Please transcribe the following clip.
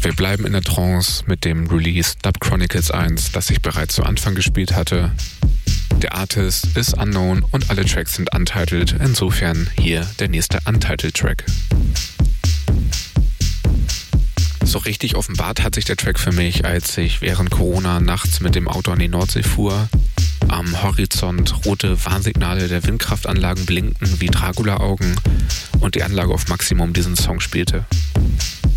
Wir bleiben in der Trance mit dem Release Dub Chronicles 1, das ich bereits zu Anfang gespielt hatte. Der Artist ist unknown und alle Tracks sind untitled, insofern hier der nächste Untitled Track. So richtig offenbart hat sich der Track für mich, als ich während Corona nachts mit dem Auto an die Nordsee fuhr. Am Horizont rote Warnsignale der Windkraftanlagen blinkten wie Dracula-Augen und die Anlage auf Maximum diesen Song spielte.